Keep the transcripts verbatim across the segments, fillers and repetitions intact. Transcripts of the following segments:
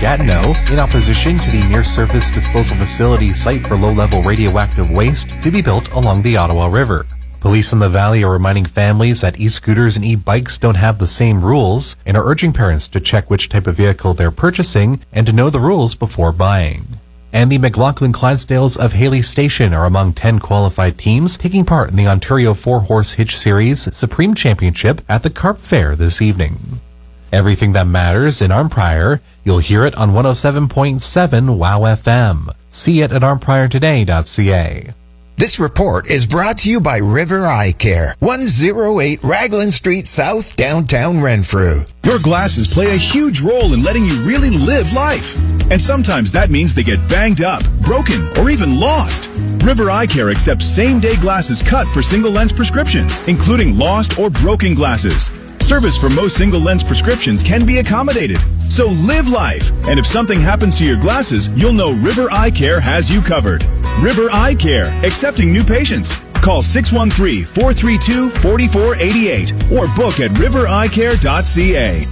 Gatineau in opposition to the near-surface disposal facility site for low-level radioactive waste to be built along the Ottawa River. Police in the valley are reminding families that e-scooters and e-bikes don't have the same rules and are urging parents to check which type of vehicle they're purchasing and to know the rules before buying. And the McLaughlin Clydesdales of Haley Station are among ten qualified teams taking part in the Ontario Four-Horse Hitch Series Supreme Championship at the Carp Fair this evening. Everything that matters in Arnprior, you'll hear it on one oh seven point seven WOW F M. See it at arnprior today dot c a. This report is brought to you by River Eye Care, one oh eight Raglan Street South, downtown Renfrew. Your glasses play a huge role in letting you really live life. And sometimes that means they get banged up, broken, or even lost. River Eye Care accepts same-day glasses cut for single-lens prescriptions, including lost or broken glasses. Service for most single-lens prescriptions can be accommodated. So live life, and if something happens to your glasses, you'll know River Eye Care has you covered. River Eye Care, accepting new patients. Call six one three, four three two, four four eight eight or book at river eye care dot c a.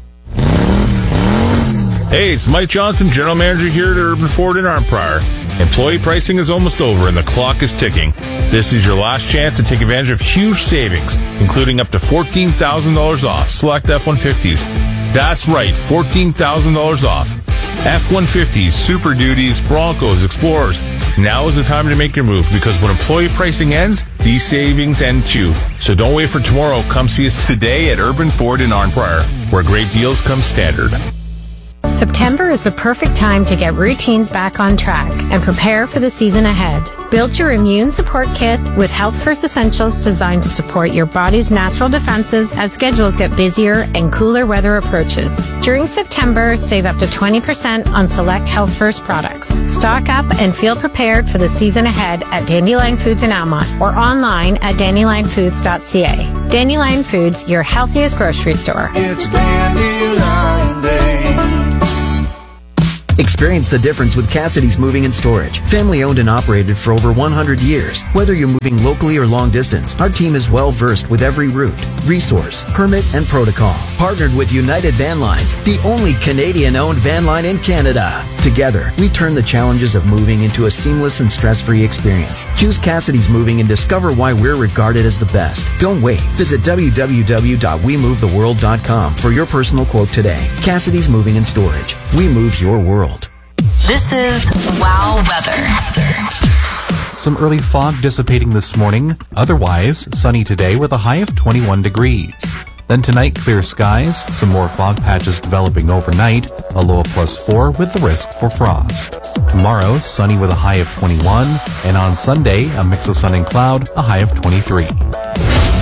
Hey, it's Mike Johnson, General Manager here at Urban Ford in Arnprior. Employee pricing is almost over and the clock is ticking. This is your last chance to take advantage of huge savings, including up to fourteen thousand dollars off select F one fifties. That's right, fourteen thousand dollars off. F one fifties, Super Duties, Broncos, Explorers. Now is the time to make your move because when employee pricing ends, these savings end too. So don't wait for tomorrow. Come see us today at Urban Ford in Arnprior, where great deals come standard. September is the perfect time to get routines back on track and prepare for the season ahead. Build your immune support kit with Health First Essentials designed to support your body's natural defenses as schedules get busier and cooler weather approaches. During September, save up to twenty percent on select Health First products. Stock up and feel prepared for the season ahead at Dandelion Foods in Almont or online at dandelion foods dot c a. Dandelion Foods, your healthiest grocery store. It's Dandelion Day. Experience the difference with Cassidy's Moving and Storage. Family owned and operated for over one hundred years. Whether you're moving locally or long distance, our team is well versed with every route, resource, permit, and protocol. Partnered with United Van Lines, the only Canadian-owned van line in Canada. Together, we turn the challenges of moving into a seamless and stress-free experience. Choose Cassidy's Moving and discover why we're regarded as the best. Don't wait. Visit w w w dot we move the world dot com for your personal quote today. Cassidy's Moving and Storage. We move your world. This is WOW Weather. Some early fog dissipating this morning. Otherwise, sunny today with a high of twenty-one degrees. Then tonight, clear skies, some more fog patches developing overnight, a low of plus four with the risk for frost. Tomorrow, sunny with a high of twenty-one, and on Sunday, a mix of sun and cloud, a high of twenty-three.